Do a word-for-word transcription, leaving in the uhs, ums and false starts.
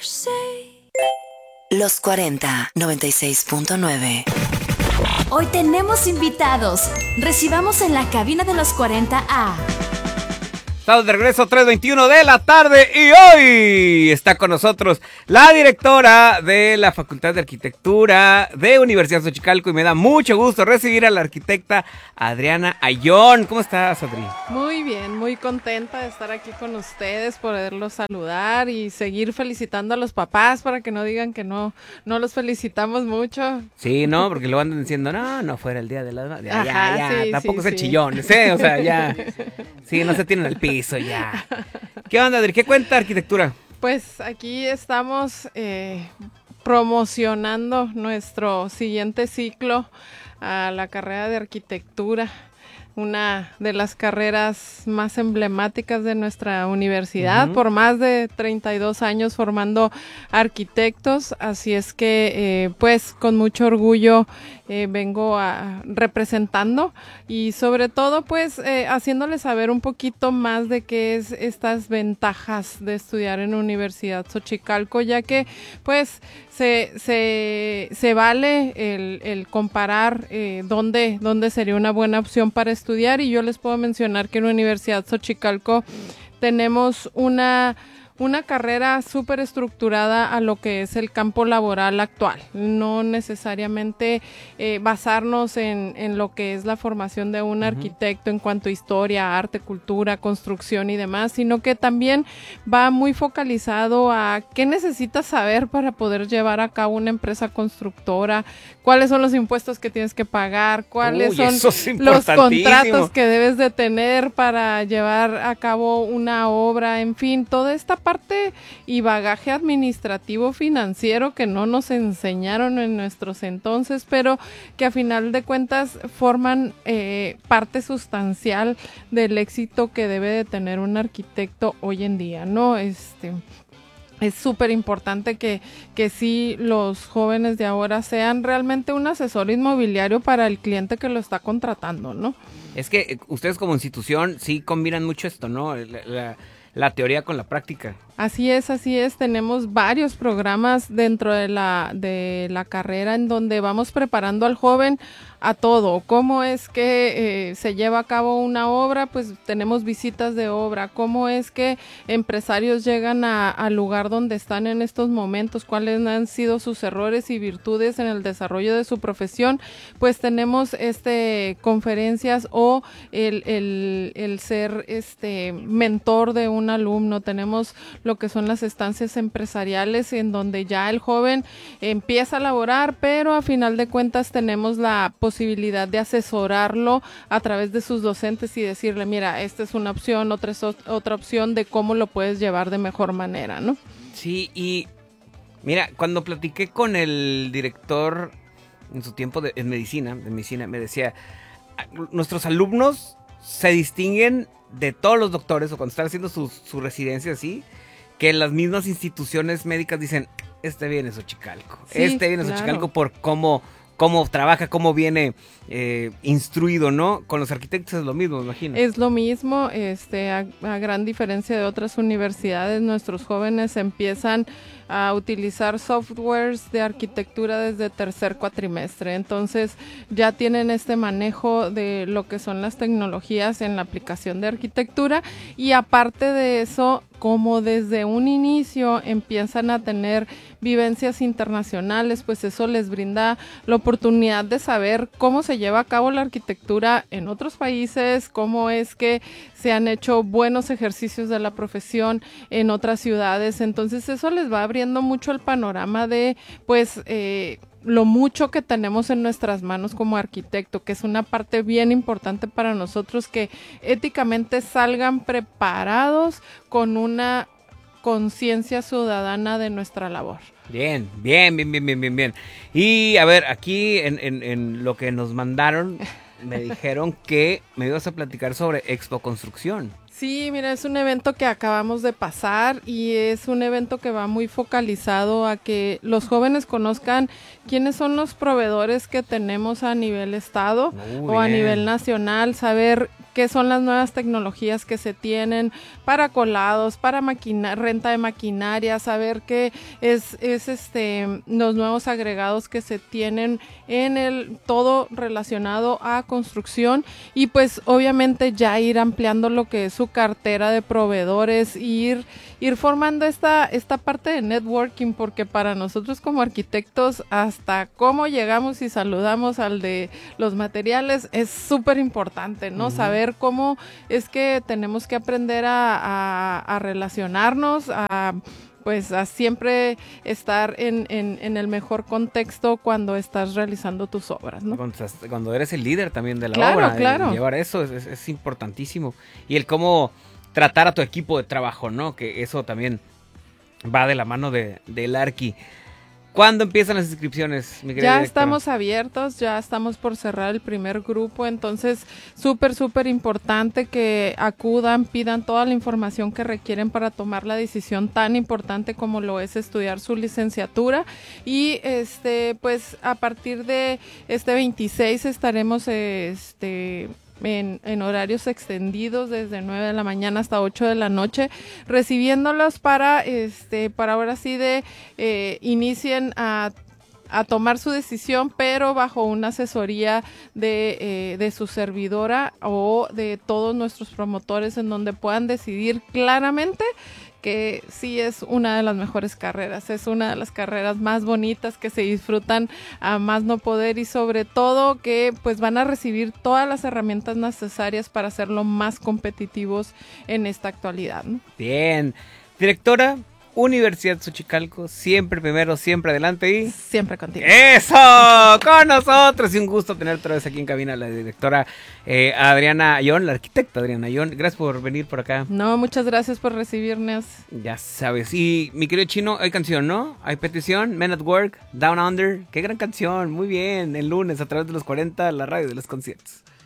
Los cuarenta, noventa y seis punto nueve. Hoy tenemos invitados. Recibamos en la cabina de los cuarenta a... Estamos de regreso, tres veintiuno de la tarde, y hoy está con nosotros la directora de la Facultad de Arquitectura de Universidad Xochicalco, y me da mucho gusto recibir a la arquitecta Adriana Ayón. ¿Cómo estás, Adri? Muy bien, muy contenta de estar aquí con ustedes, poderlos saludar y seguir felicitando a los papás para que no digan que no, no los felicitamos mucho. Sí, no, porque lo andan diciendo, no, no fuera el día de las madres. Ya, Ajá, ya, ya, sí, tampoco sí, se sí. chillones, ¿eh? O sea, ya, sí, no se tienen al piso, ya. ¿Qué onda, Adri? ¿Qué cuenta arquitectura? Pues aquí estamos eh, promocionando nuestro siguiente ciclo a la carrera de arquitectura, una de las carreras más emblemáticas de nuestra universidad, Uh-huh. por más de treinta y dos años formando arquitectos, así es que eh, pues con mucho orgullo eh, vengo a, representando y sobre todo pues eh, haciéndoles saber un poquito más de qué es estas ventajas de estudiar en Universidad Xochicalco, ya que pues se, se, se vale el, el comparar eh, dónde, dónde sería una buena opción para estudiar, y yo les puedo mencionar que en Universidad Xochicalco tenemos una una carrera súper estructurada a lo que es el campo laboral actual, no necesariamente eh, basarnos en, en lo que es la formación de un Uh-huh. arquitecto en cuanto a historia, arte, cultura, construcción y demás, sino que también va muy focalizado a qué necesitas saber para poder llevar a cabo una empresa constructora, cuáles son los impuestos que tienes que pagar, cuáles Uy, son eso es los importantísimo. contratos que debes de tener para llevar a cabo una obra, en fin, toda esta parte y bagaje administrativo financiero que no nos enseñaron en nuestros entonces, pero que a final de cuentas forman eh, parte sustancial del éxito que debe de tener un arquitecto hoy en día, ¿no? Este... Es súper importante que, que sí los jóvenes de ahora sean realmente un asesor inmobiliario para el cliente que lo está contratando, ¿no? Es que eh, ustedes como institución sí combinan mucho esto, ¿no? La, la, la teoría con la práctica. Así es, así es. Tenemos varios programas dentro de la, de la carrera en donde vamos preparando al joven a todo. ¿Cómo es que eh, se lleva a cabo una obra? Pues tenemos visitas de obra. ¿Cómo es que empresarios llegan a, al lugar donde están en estos momentos? ¿Cuáles han sido sus errores y virtudes en el desarrollo de su profesión? Pues tenemos este conferencias o el, el, el ser este mentor de un alumno. Tenemos lo que son las estancias empresariales en donde ya el joven empieza a laborar, pero a final de cuentas tenemos la posibilidad de asesorarlo a través de sus docentes y decirle, mira, esta es una opción, otra es otra opción de cómo lo puedes llevar de mejor manera, ¿no? Sí, y mira, cuando platiqué con el director en su tiempo de en medicina, de medicina, me decía, nuestros alumnos se distinguen de todos los doctores, o cuando están haciendo su, su residencia así, que las mismas instituciones médicas dicen, este viene Xochicalco, Sí, este viene claro. Xochicalco por cómo, cómo trabaja, cómo viene eh, instruido, ¿no? Con los arquitectos es lo mismo, me imagino. Es lo mismo, este, a, a gran diferencia de otras universidades, nuestros jóvenes empiezan a utilizar softwares de arquitectura desde tercer cuatrimestre, entonces ya tienen este manejo de lo que son las tecnologías en la aplicación de arquitectura, y aparte de eso, como desde un inicio empiezan a tener vivencias internacionales, pues eso les brinda la oportunidad de saber cómo se lleva a cabo la arquitectura en otros países, cómo es que se han hecho buenos ejercicios de la profesión en otras ciudades. Entonces eso les va abriendo mucho el panorama de pues eh, lo mucho que tenemos en nuestras manos como arquitecto, que es una parte bien importante para nosotros, que éticamente salgan preparados con una conciencia ciudadana de nuestra labor. Bien, bien, bien, bien, bien, bien, bien. Y a ver, aquí en, en, en lo que nos mandaron, me dijeron que me ibas a platicar sobre Expo Construcción. Sí, mira, es un evento que acabamos de pasar y es un evento que va muy focalizado a que los jóvenes conozcan quiénes son los proveedores que tenemos a nivel estado Muy o a bien. nivel nacional, saber qué son las nuevas tecnologías que se tienen para colados, para maquina, renta de maquinaria, saber qué es, es este, los nuevos agregados que se tienen en el todo relacionado a construcción y pues obviamente ya ir ampliando lo que es su cartera de proveedores, ir, ir formando esta, esta parte de networking, porque para nosotros como arquitectos hasta cómo llegamos y saludamos al de los materiales es súper importante, ¿no? Uh-huh. Saber cómo es que tenemos que aprender a, a, a relacionarnos, a pues a siempre estar en, en, en el mejor contexto cuando estás realizando tus obras, ¿no? Cuando, cuando eres el líder también de la claro, obra, claro. El llevar eso es, es, es importantísimo. Y el cómo tratar a tu equipo de trabajo, ¿no? Que eso también va de la mano de, del Arqui. ¿Cuándo empiezan las inscripciones, mi querida Ya directora? estamos abiertos, ya estamos por cerrar el primer grupo, entonces súper, súper importante que acudan, pidan toda la información que requieren para tomar la decisión tan importante como lo es estudiar su licenciatura y este pues a partir de este veintiséis estaremos este En, en horarios extendidos desde nueve de la mañana hasta ocho de la noche, recibiéndolos para, este, para ahora sí de eh, inicien a, a tomar su decisión, pero bajo una asesoría de, eh, de su servidora o de todos nuestros promotores en donde puedan decidir claramente que sí es una de las mejores carreras, es una de las carreras más bonitas que se disfrutan a más no poder y sobre todo que pues van a recibir todas las herramientas necesarias para hacerlo más competitivos en esta actualidad, ¿no? Bien, directora, Universidad Xochicalco, siempre primero, siempre adelante y... Siempre contigo. ¡Eso! Con nosotros y un gusto tener otra vez aquí en cabina a la directora eh, Adriana Ayón, la arquitecta Adriana Ayón. Gracias por venir por acá. No, muchas gracias por recibirnos. Ya sabes. Y mi querido Chino, hay canción, ¿no? Hay petición, Men at Work, Down Under. ¡Qué gran canción! Muy bien, el lunes a través de los cuarenta, la radio de los conciertos.